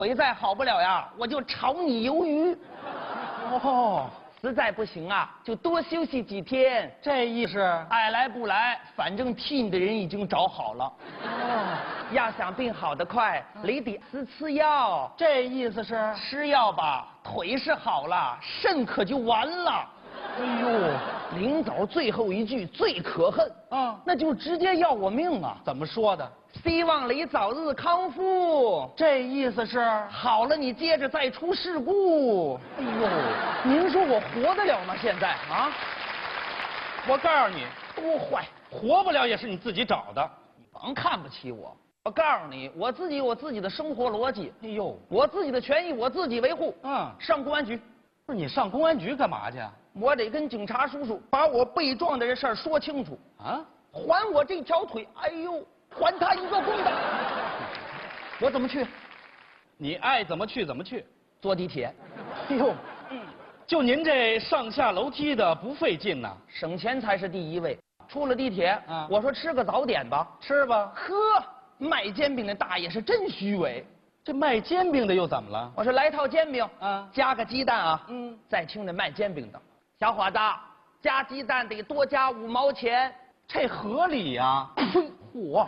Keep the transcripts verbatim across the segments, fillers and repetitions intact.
腿再好不了呀，我就炒你鱿鱼。 哦， 实在不行啊，就多休息几天。 这意思？ 爱来不来，反正替你的人已经找好了。 哦， 要想病好得快，你得吃吃药。 这意思是？ 吃药吧，腿是好了，肾可就完了。 哎呦， 临走最后一句最可恨， 嗯， 那就直接要我命啊！ 怎么说的？ 希望你早日康复。 这意思是？ 好了，你接着再出事故。 哎呦， 您说我活得了吗？现在啊？ 我告诉你， 多坏， 活不了也是你自己找的。 你甭看不起我。我告诉你，我自己有我自己的生活逻辑。 哎呦， 我自己的权益我自己维护。 嗯， 上公安局。 不是你上公安局干嘛去？ 我得跟警察叔叔把我被撞的这事儿说清楚啊！ 还我这条腿，哎呦，还他一个公道。我怎么去？ 你爱怎么去怎么去。 坐地铁。 哎呦，嗯，就您这上下楼梯的不费劲呐， 省钱才是第一位。出了地铁， 啊， 我说吃个早点吧， 吃吧。 呵，卖煎饼的大爷是真虚伪。 这卖煎饼的又怎么了？ 我说来套煎饼， 啊， 加个鸡蛋啊。 嗯， 再听这卖煎饼的，小伙子，加鸡蛋得多加五毛钱， 这合理呀。 嚯！我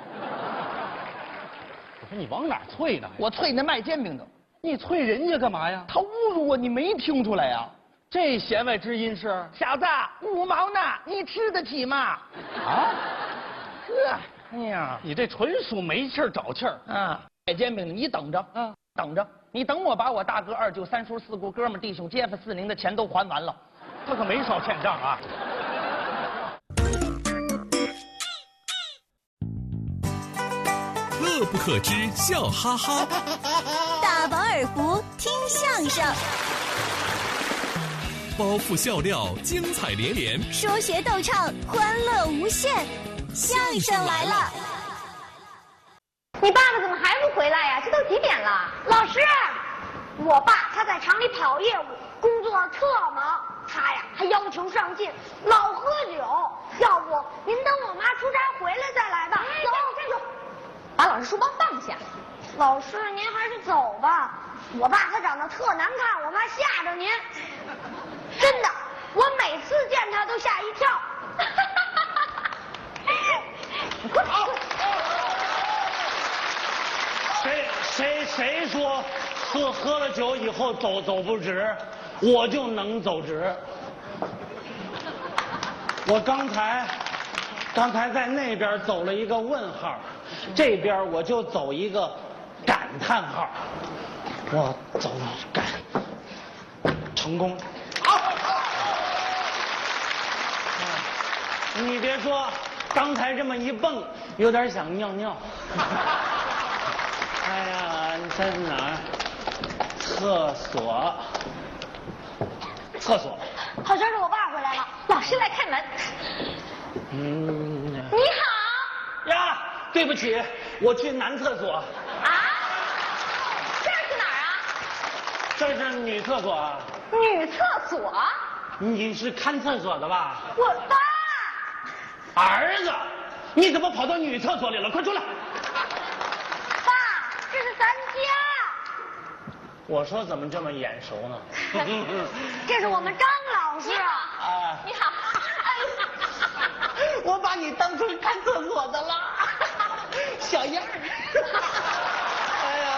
说你往哪儿啐呢？ 我啐那卖煎饼的， 你啐人家干嘛呀？ 他侮辱我，你没听出来呀？ 这弦外之音是？ 小子，五毛呢，你吃得起吗？ 啊？ 呵，哎呀， 你这纯属没气儿找气儿啊！卖煎饼的，你等着， 嗯， 等着，你等我把我大哥、二舅、三叔、四姑、哥们、弟兄、街坊、四邻的钱都还完了， 他可没少欠账啊。 乐不可支，笑哈哈。 大饱耳福，听相声。 包袱笑料，精彩连连。 说学逗唱，欢乐无限。相声来了。 你爸爸怎么还不回来呀？这都几点了？老师，我爸他在厂里跑业务，工作特忙，他呀还要求上进，老喝酒。要不您等我妈出差回来再来吧。走，站住！把老师书包放下。老师，您还是走吧。我爸他长得特难看，我怕吓着您。真的，我每次见他都吓一跳。你快跑！ 谁谁谁说喝喝了酒以后走走不直，我就能走直。我刚才刚才在那边走了一个问号，这边我就走一个感叹号。我走感成功。你别说，刚才这么一蹦，有点想尿尿。哎呀，你在哪儿？厕所。厕所。 好像是我爸回来了，老师来开门。 嗯。 你好。 呀，对不起，我去男厕所。 啊？这是哪儿啊？ 这是女厕所啊。 女厕所？ 你是看厕所的吧？ 我爸。 儿子，你怎么跑到女厕所里了？快出来！ 爸，这是咱家。 我说怎么这么眼熟呢？ 这是我们张老师。 啊， 你好。 我把你当成看厕所的了，小样儿。哎呀，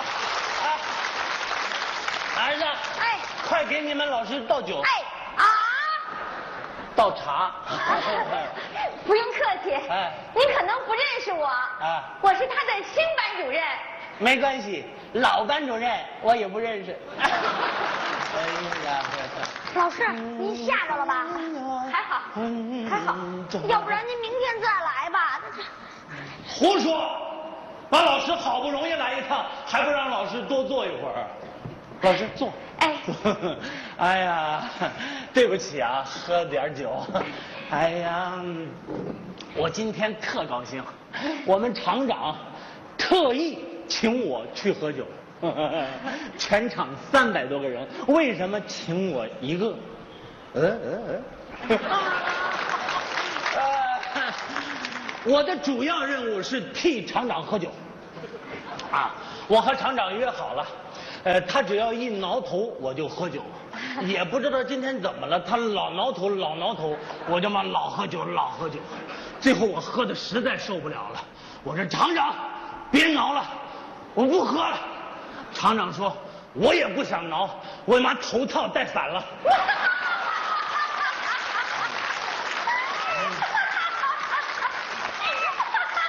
哎，儿子， 哎， 快给你们老师倒酒。 哎啊， 倒茶。 不用客气。 哎， 您可能不认识我。 啊， 我是他的新班主任。 没关系，老班主任我也不认识。哎呀， 老师，您吓着了吧？还好，还好，要不然您明天再来吧。 胡说！把老师好不容易来一趟，还不让老师多坐一会儿？老师坐。 哎， 哎呀，对不起啊，喝点酒。哎呀，我今天特高兴，我们厂长特意请我去喝酒。全场三百多个人，为什么请我一个？嗯嗯嗯。呃，我的主要任务是替厂长喝酒。啊，我和厂长约好了， 呃，他只要一挠头我就喝酒，也不知道今天怎么了，他老挠头老挠头，我就嘛老喝酒老喝酒，最后我喝的实在受不了了，我说厂长，别挠了，我不喝了。厂长说，我也不想挠，我把头套戴反了。